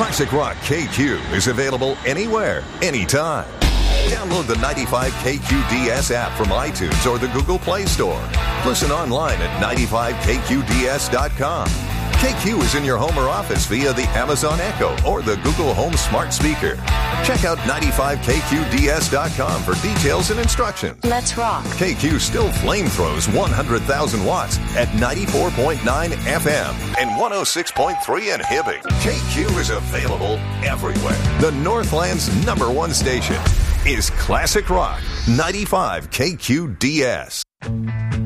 Classic Rock KQ is available anywhere, anytime. Download the 95KQDS app from iTunes or the Google Play Store. Listen online at 95KQDS.com. KQ is in your home or office via the Amazon Echo or the Google Home Smart Speaker. Check out 95KQDS.com for details and instructions. Let's rock. KQ still flamethrowers 100,000 watts at 94.9 FM and 106.3 in Hibbing. KQ is available everywhere. The Northland's #1 station is Classic Rock 95 KQDS.